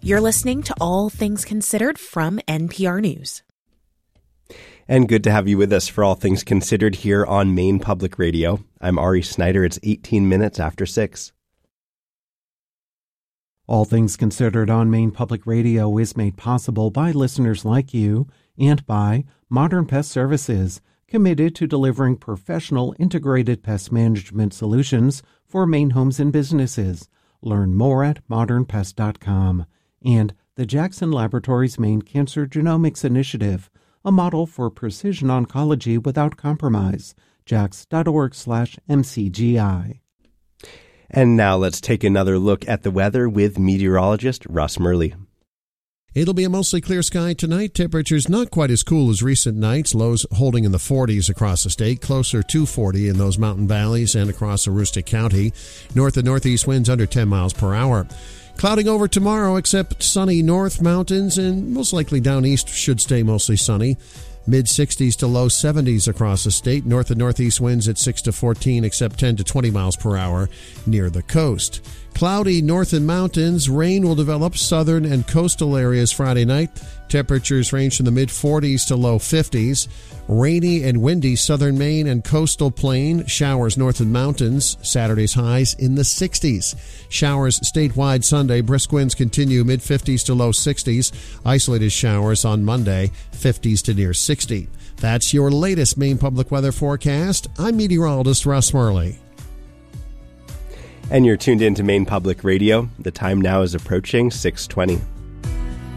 You're listening to All Things Considered from NPR News. And good to have you with us for All Things Considered here on Maine Public Radio. I'm Ari Snyder. It's 18 minutes after 6. All Things Considered on Maine Public Radio is made possible by listeners like you and by Modern Pest Services, committed to delivering professional integrated pest management solutions for Maine homes and businesses. Learn more at modernpest.com. And the Jackson Laboratories Maine Cancer Genomics Initiative, a model for precision oncology without compromise. jax.org/MCGI. And now let's take another look at the weather with meteorologist Russ Murley. It'll be a mostly clear sky tonight. Temperatures not quite as cool as recent nights. Lows holding in the 40s across the state, closer to 40 in those mountain valleys and across Aroostook County. North and northeast winds under 10 miles per hour. Clouding over tomorrow, except sunny north mountains, and most likely down east should stay mostly sunny. Mid-60s to low 70s across the state. North and northeast winds at 6 to 14, except 10 to 20 miles per hour near the coast. Cloudy north and mountains. Rain will develop southern and coastal areas Friday night. Temperatures range from the mid-40s to low 50s. Rainy and windy southern Maine and coastal plain. Showers north and mountains. Saturday's highs in the 60s. Showers statewide Sunday. Brisk winds continue mid-50s to low 60s. Isolated showers on Monday, 50s to near 60. That's your latest Maine Public Weather forecast. I'm meteorologist Russ Murley. And you're tuned in to Maine Public Radio. The time now is approaching 6:20.